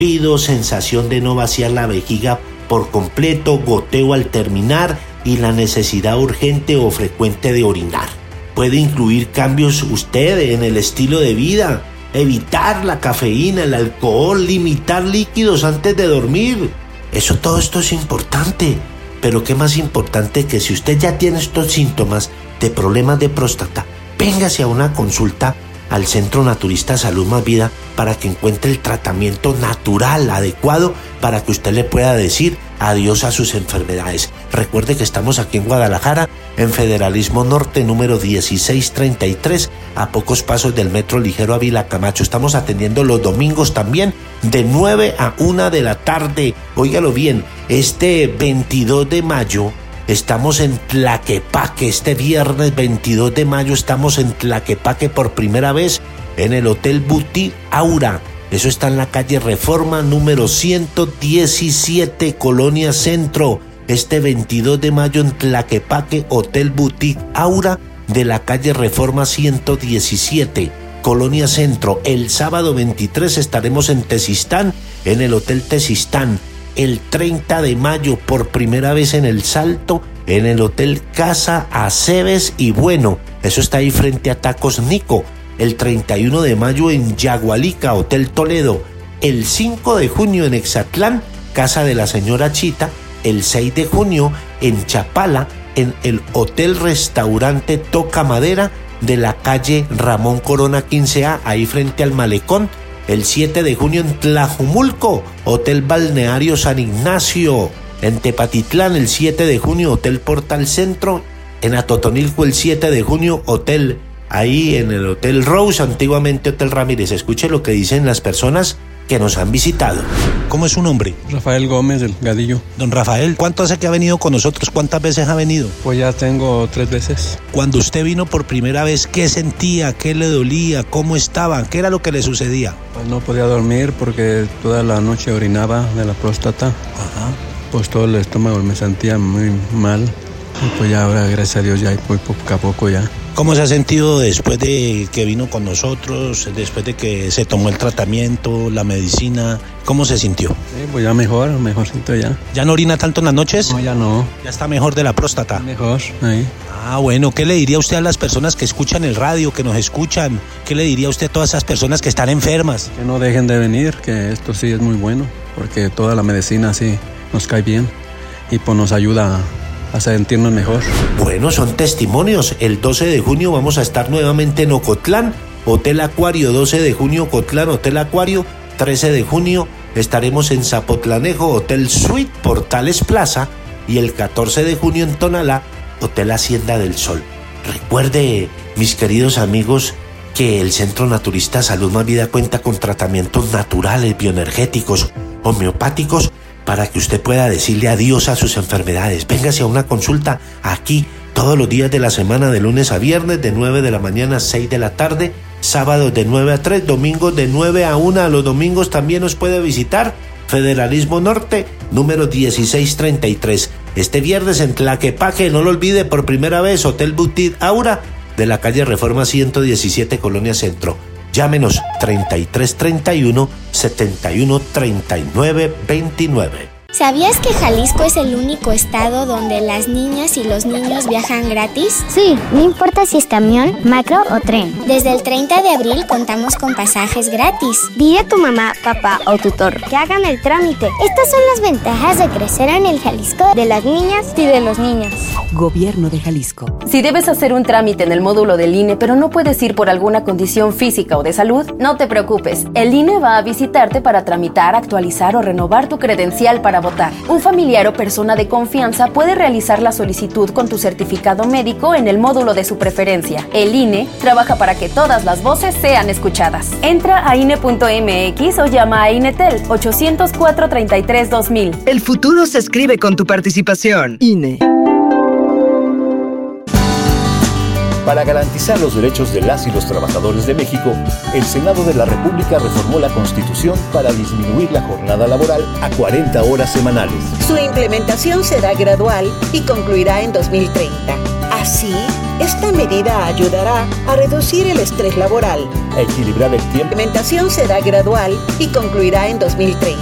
zumbido, sensación de no vaciar la vejiga por completo, goteo al terminar y la necesidad urgente o frecuente de orinar. Puede incluir cambios usted en el estilo de vida, evitar la cafeína, el alcohol, limitar líquidos antes de dormir. Todo esto es importante, pero qué más importante que si usted ya tiene estos síntomas de problemas de próstata, véngase a una consulta al Centro Naturista Salud Más Vida para que encuentre el tratamiento natural adecuado para que usted le pueda decir adiós a sus enfermedades. Recuerde que estamos aquí en Guadalajara, en Federalismo Norte, número 1633, a pocos pasos del Metro Ligero Ávila Camacho. Estamos atendiendo los domingos también, de 9 a 1 de la tarde. Óigalo bien, este 22 de mayo estamos en Tlaquepaque. Este viernes 22 de mayo estamos en Tlaquepaque por primera vez en el Hotel Boutique Aura. Eso está en la calle Reforma número 117, Colonia Centro. Este 22 de mayo en Tlaquepaque, Hotel Boutique Aura de la calle Reforma 117, Colonia Centro. El sábado 23 estaremos en Tezistán, en el Hotel Tezistán. El 30 de mayo, por primera vez en El Salto, en el Hotel Casa Aceves y Bueno. Eso está ahí frente a Tacos Nico. El 31 de mayo en Yagualica, Hotel Toledo. El 5 de junio en Exatlán, Casa de la Señora Chita. El 6 de junio en Chapala, en el Hotel Restaurante Toca Madera de la calle Ramón Corona 15A, ahí frente al Malecón. El 7 de junio en Tlajumulco, Hotel Balneario San Ignacio. En Tepatitlán, el 7 de junio, Hotel Portal Centro. En Atotonilco, el 7 de junio, hotel, ahí en el Hotel Rose, antiguamente Hotel Ramírez. Escuche lo que dicen las personas que nos han visitado. ¿Cómo es su nombre? Rafael Gómez del Gadillo. Don Rafael, ¿cuánto hace que ha venido con nosotros? ¿Cuántas veces ha venido? Pues ya tengo 3 veces. Cuando usted vino por primera vez, ¿qué sentía? ¿Qué le dolía? ¿Cómo estaba? ¿Qué era lo que le sucedía? Pues no podía dormir porque toda la noche orinaba de la próstata. Ajá. Pues todo el estómago me sentía muy mal. Y pues ya ahora, gracias a Dios, ya muy poco a poco ya. ¿Cómo se ha sentido después de que vino con nosotros, después de que se tomó el tratamiento, la medicina? ¿Cómo se sintió? Sí, pues ya mejorcito ya. ¿Ya no orina tanto en las noches? No, ya no. ¿Ya está mejor de la próstata? Mejor, ahí. Ah, bueno, ¿qué le diría usted a las personas que escuchan el radio, que nos escuchan? ¿Qué le diría usted a todas esas personas que están enfermas? Que no dejen de venir, que esto sí es muy bueno, porque toda la medicina sí nos cae bien y pues nos ayuda a sentirnos mejor. Bueno, son testimonios. El 12 de junio vamos a estar nuevamente en Ocotlán, Hotel Acuario. 12 de junio, Ocotlán, Hotel Acuario. 13 de junio estaremos en Zapotlanejo, Hotel Suite, Portales Plaza. Y el 14 de junio en Tonalá, Hotel Hacienda del Sol. Recuerde, mis queridos amigos, que el Centro Naturista Salud Más Vida cuenta con tratamientos naturales, bioenergéticos, homeopáticos, para que usted pueda decirle adiós a sus enfermedades. Véngase a una consulta aquí todos los días de la semana, de lunes a viernes, de 9 de la mañana a 6 de la tarde, sábados de 9 a 3, domingos de 9 a 1. Los domingos también nos puede visitar. Federalismo Norte, número 1633. Este viernes en Tlaquepaque, no lo olvide, por primera vez, Hotel Boutique Aura, de la calle Reforma 117, Colonia Centro. Llámenos 3331 71 39 29. ¿Sabías que Jalisco es el único estado donde las niñas y los niños viajan gratis? Sí, no importa si es camión, macro o tren. Desde el 30 de abril contamos con pasajes gratis. Dile a tu mamá, papá o tutor que hagan el trámite. Estas son las ventajas de crecer en el Jalisco de las niñas y de los niños. Gobierno de Jalisco. Si debes hacer un trámite en el módulo del INE, pero no puedes ir por alguna condición física o de salud, no te preocupes. El INE va a visitarte para tramitar, actualizar o renovar tu credencial para votar. Un familiar o persona de confianza puede realizar la solicitud con tu certificado médico en el módulo de su preferencia. El INE trabaja para que todas las voces sean escuchadas. Entra a INE.mx o llama a INETEL 804-33-2000. El futuro se escribe con tu participación. INE. Para garantizar los derechos de las y los trabajadores de México, el Senado de la República reformó la Constitución para disminuir la jornada laboral a 40 horas semanales. Su implementación será gradual y concluirá en 2030. Así, Esta medida ayudará a reducir el estrés laboral. A equilibrar el tiempo. La implementación será gradual y concluirá en 2030.